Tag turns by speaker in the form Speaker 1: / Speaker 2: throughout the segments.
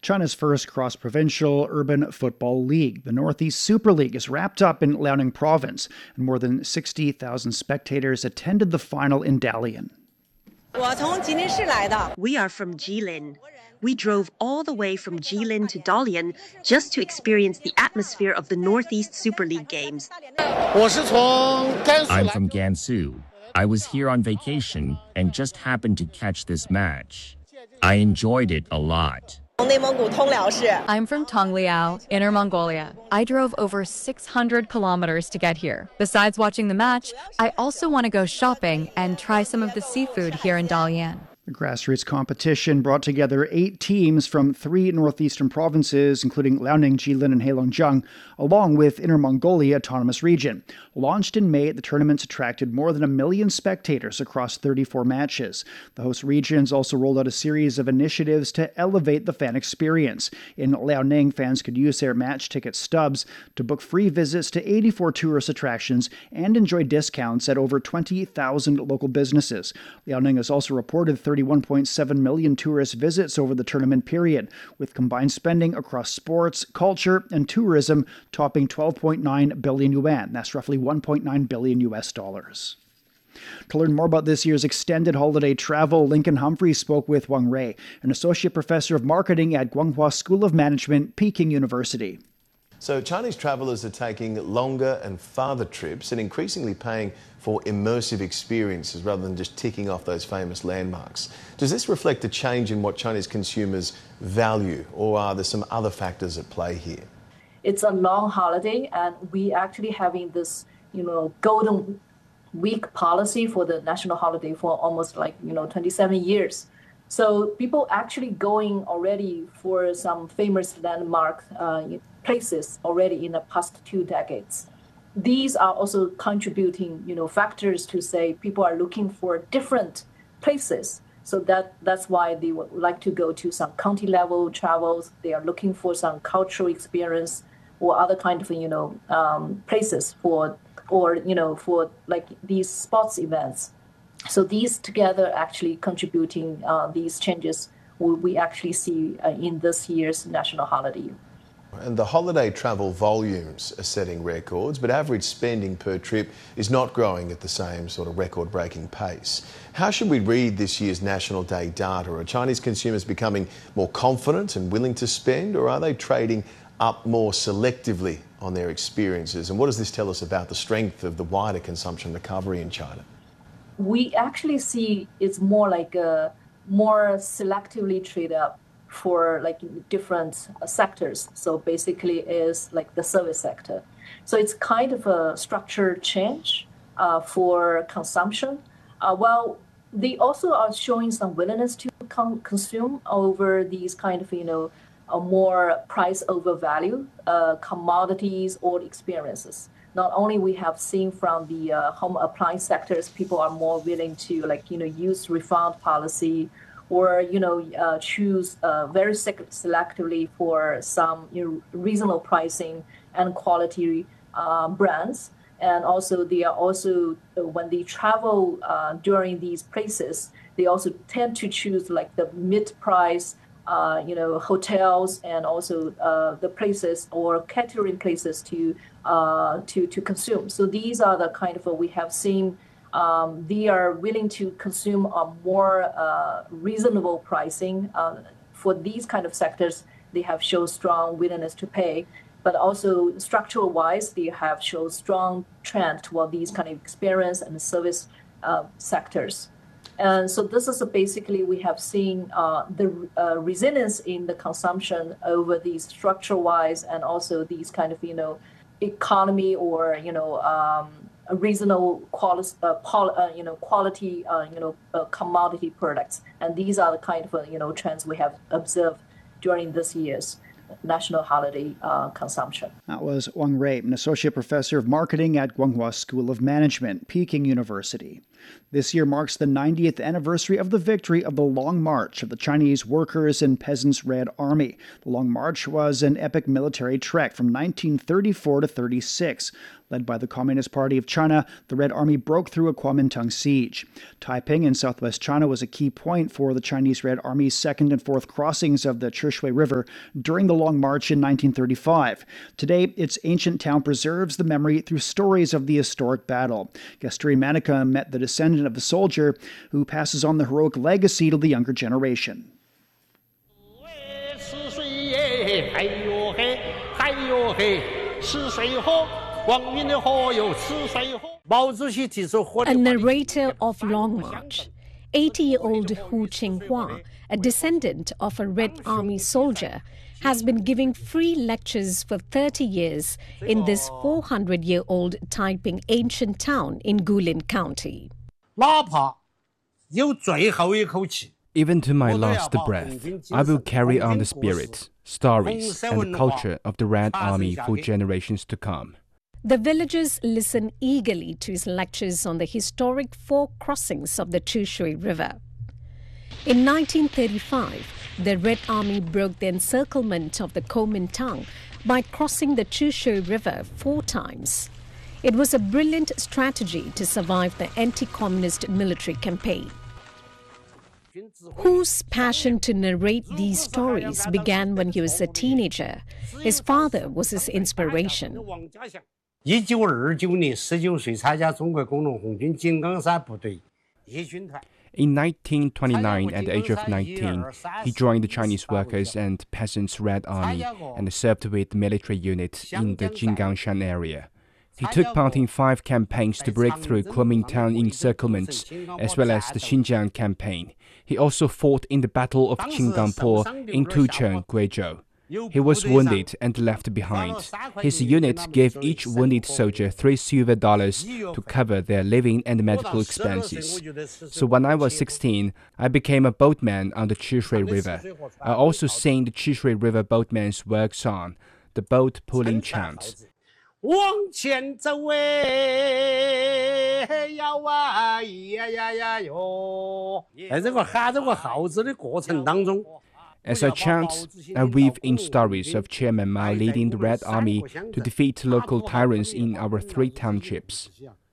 Speaker 1: China's first cross-provincial urban football league, the Northeast Super League, is wrapped up in Liaoning Province, and more than 60,000 spectators attended the final in Dalian.
Speaker 2: We are from Jilin. We drove all the way from Jilin to Dalian just to experience the atmosphere of the Northeast Super League games.
Speaker 3: I'm from Gansu. I was here on vacation and just happened to catch this match. I enjoyed it a lot.
Speaker 4: I'm from Tongliao, Inner Mongolia. I drove over 600 kilometers to get here. Besides watching the match, I also want to go shopping and try some of the seafood here in Dalian.
Speaker 1: The grassroots competition brought together 8 teams from 3 northeastern provinces, including Liaoning, Jilin, and Heilongjiang, along with Inner Mongolia Autonomous Region. Launched in May, the tournaments attracted more than 1 million spectators across 34 matches. The host regions also rolled out a series of initiatives to elevate the fan experience. In Liaoning, fans could use their match ticket stubs to book free visits to 84 tourist attractions and enjoy discounts at over 20,000 local businesses. Liaoning has also reported 31.7 million tourist visits over the tournament period, with combined spending across sports, culture, and tourism topping 12.9 billion yuan. That's roughly 1.9 billion US dollars. To learn more about this year's extended holiday travel, Lincoln Humphreys spoke with Wang Rui, an associate professor of marketing at Guanghua School of Management, Peking University.
Speaker 5: So Chinese travellers are taking longer and farther trips and increasingly paying for immersive experiences rather than just ticking off those famous landmarks. Does this reflect a change in what Chinese consumers value, or are there some other factors at play here?
Speaker 6: It's a long holiday, and we actually having this, golden week policy for the national holiday for almost 27 years. So people actually going already for some famous landmark places already in the past 2 decades. These are also contributing, factors to say people are looking for different places. So that's why they would like to go to some county level travels. They are looking for some cultural experience or other kind of, places for like these sports events. So these together actually contributing these changes we actually see in this year's national holiday.
Speaker 5: And the holiday travel volumes are setting records, but average spending per trip is not growing at the same sort of record-breaking pace. How should we read this year's National Day data? Are Chinese consumers becoming more confident and willing to spend, or are they trading up more selectively on their experiences? And what does this tell us about the strength of the wider consumption recovery in China?
Speaker 6: We actually see it's more like a more selectively trade up for like different sectors. So basically is like the service sector. So it's kind of a structural change for consumption. Well, they also are showing some willingness to consume over these kind of, a more price over value commodities or experiences. Not only we have seen from the home appliance sectors, people are more willing to use refund policy or, choose very selectively for some reasonable pricing and quality brands. And also they are also, when they travel during these places, they also tend to choose like the mid-price hotels and also the places or catering places to consume. So these are the kind of we have seen. They are willing to consume a more reasonable pricing for these kind of sectors. They have shown strong willingness to pay, but also structural wise, they have shown strong trend toward these kind of experience and service sectors. And so this is basically we have seen the resilience in the consumption over these structural wise and also these kind of economy or a reasonable quality commodity products. And these are the kind of trends we have observed during this years. national holiday consumption.
Speaker 1: That was Wang Rui, an associate professor of marketing at Guanghua School of Management, Peking University. This year marks the 90th anniversary of the victory of the Long March of the Chinese Workers' and Peasants' Red Army. The Long March was an epic military trek from 1934 to 36. Led by the Communist Party of China, the Red Army broke through a Kuomintang siege. Taiping in southwest China was a key point for the Chinese Red Army's second and fourth crossings of the Chishui River during the Long March in 1935. Today, its ancient town preserves the memory through stories of the historic battle. Gasturi Manicum met the descendant of the soldier who passes on the heroic legacy to the younger generation.
Speaker 7: A narrator of Long March, 80-year-old Hu Qinghua, a descendant of a Red Army soldier, has been giving free lectures for 30 years in this 400-year-old Taiping ancient town in Guilin County.
Speaker 8: Even to my last breath, I will carry on the spirit, stories, and the culture of the Red Army for generations to come.
Speaker 7: The villagers listen eagerly to his lectures on the historic four crossings of the Chishui River. In 1935, the Red Army broke the encirclement of the Kuomintang by crossing the Chishui River 4 times. It was a brilliant strategy to survive the anti-communist military campaign. Hu's passion to narrate these stories began when he was a teenager. His father was his inspiration.
Speaker 8: In 1929, at the age of 19, he joined the Chinese Workers' and Peasants' Red Army and served with military units in the Jinggangshan area. He took part in 5 campaigns to break through Kuomintang encirclements, as well as the Xinjiang campaign. He also fought in the Battle of Qingangpo in Tucheng, Guizhou. He was wounded and left behind. His unit gave each wounded soldier $3 silver to cover their living and medical expenses. So when I was 16, I became a boatman on the Chishui River. I also sang the Chishui River boatman's work song, the boat pulling chant.
Speaker 9: 往前走哎，要啊呀呀呀哟！在这个喊这个号子的过程当中。
Speaker 8: As I chant, I weave in stories of Chairman Mao leading the Red Army to defeat local tyrants in our 3 townships.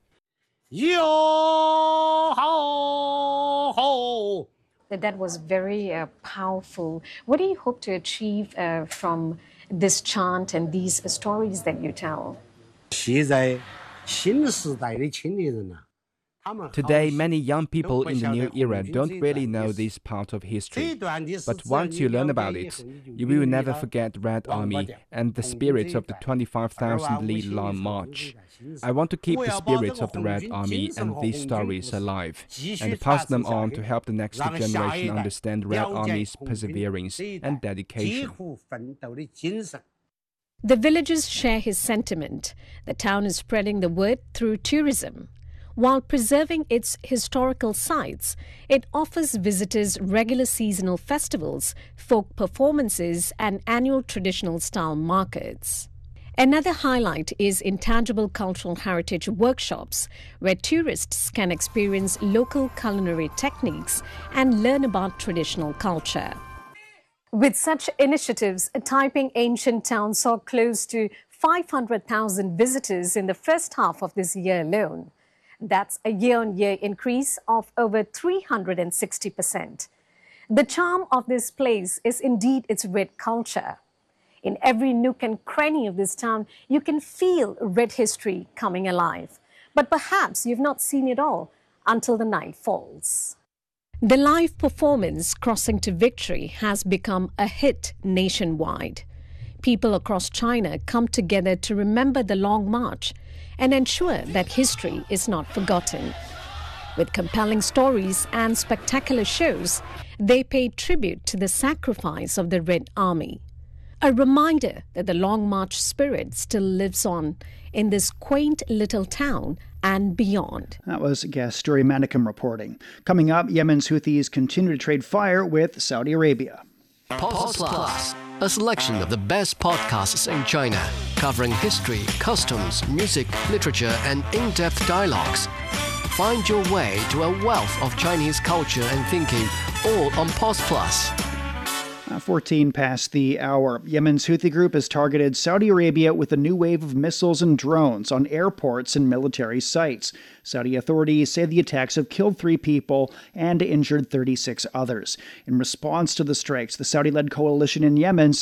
Speaker 7: That was very powerful. What do you hope to achieve from this chant and these stories that you tell?
Speaker 8: Today, many young people in the new era don't really know this part of history. But once you learn about it, you will never forget the Red Army and the spirit of the 25,000-li Long March. I want to keep the spirit of the Red Army and these stories alive, and pass them on to help the next generation understand the Red Army's perseverance and dedication.
Speaker 7: The villagers share his sentiment. The town is spreading the word through tourism. While preserving its historical sites, it offers visitors regular seasonal festivals, folk performances, and annual traditional style markets. Another highlight is intangible cultural heritage workshops, where tourists can experience local culinary techniques and learn about traditional culture. With such initiatives, Taiping Ancient Town saw close to 500,000 visitors in the first half of this year alone. That's a year-on-year increase of over 360%. The charm of this place is indeed its Red culture. In every nook and cranny of this town, you can feel Red history coming alive. But perhaps you've not seen it all until the night falls. The live performance, Crossing to Victory, has become a hit nationwide. People across China come together to remember the Long March and ensure that history is not forgotten. With compelling stories and spectacular shows, they pay tribute to the sacrifice of the Red Army. A reminder that the Long March spirit still lives on in this quaint little town and beyond.
Speaker 1: That was Gasturi Manicum reporting. Coming up, Yemen's Houthis continue to trade fire with Saudi Arabia.
Speaker 10: Pause Plus, a selection of the best podcasts in China, covering history, customs, music, literature, and in-depth dialogues. Find your way to a wealth of Chinese culture and thinking, all on Pause Plus.
Speaker 1: 14 past the hour. Yemen's Houthi group has targeted Saudi Arabia with a new wave of missiles and drones on airports and military sites. Saudi authorities say the attacks have killed 3 people and injured 36 others. In response to the strikes, the Saudi-led coalition in Yemen